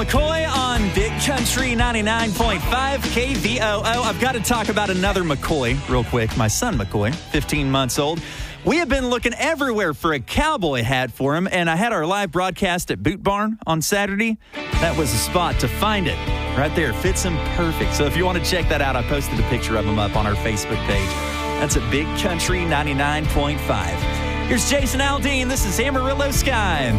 McCoy on Big Country 99.5 KVOO. I've got to talk about another McCoy real quick. My son McCoy, 15 months old. We have been looking everywhere for a cowboy hat for him, and I had our live broadcast at Boot Barn on Saturday. That was the spot to find it. Right there, fits him perfect. So if you want to check that out, I posted a picture of him up on our Facebook page. That's at Big Country 99.5. Here's Jason Aldean. This is Amarillo Sky.